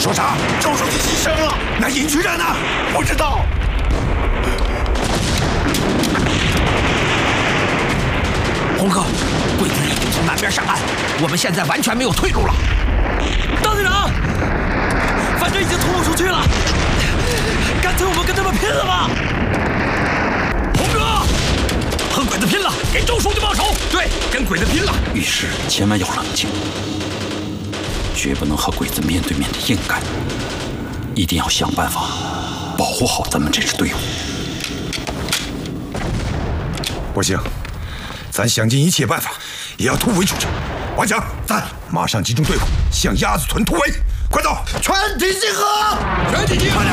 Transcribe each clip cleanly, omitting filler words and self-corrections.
说啥？周书记牺牲了，那隐居人呢？不知道。 红哥，鬼子已经从南边上岸，我们现在完全没有退路了。 大队长，反正已经突不出去了，干脆我们跟他们拼了吧！ 红哥，和鬼子拼了，给周书记报仇！对，跟鬼子拼了。 遇事千万要冷静，绝不能和鬼子面对面的硬干，一定要想办法保护好咱们这支队伍。 不行，咱想尽一切办法也要突围出去。王强，在，马上集中队伍向鸭子屯突围！快走，全体集合！ 全体集合！快点，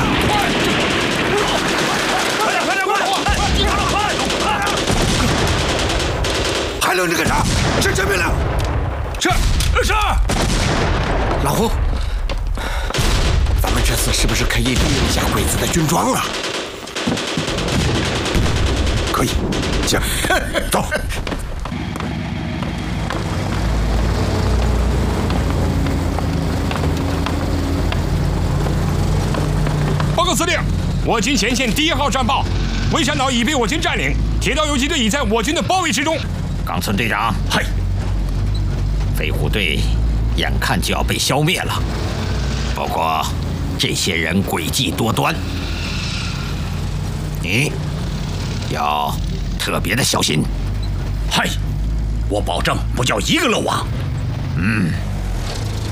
快！还愣着干啥？执行命令！ 是。 老胡，咱们这次是不是可以利用一下鬼子的军装了？ 可以，行，走。 报告司令，我军前线第1号战报，围山岛已被我军占领，铁道游击队已在我军的包围之中。 冈村队长，嘿，飞虎队眼看就要被消灭了，不过这些人诡计多端，你要特别的小心。嘿，我保证不叫一个漏网。